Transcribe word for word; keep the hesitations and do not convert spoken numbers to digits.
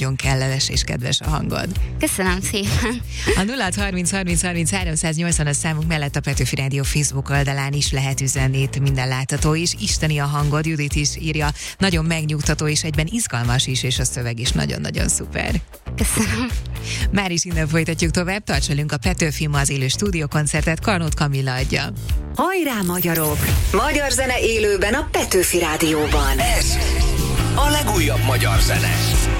nagyon kellemes és kedves a hangod. Köszönöm szépen. A nulla harminc harminc harminc háromszáznyolcvan a számunk mellett a Petőfi Rádió Facebook oldalán is lehet üzenni, itt minden látható is. Isteni a hangod, Judit is írja, nagyon megnyugtató és egyben izgalmas is, és a szöveg is nagyon-nagyon szuper. Köszönöm. Már is innen folytatjuk tovább, tarts velünk, a Petőfi ma az élő stúdiókoncertet Karnót Kamilla adja. Hajrá magyarok! Magyar zene élőben a Petőfi Rádióban. Ez a legújabb magyar zene.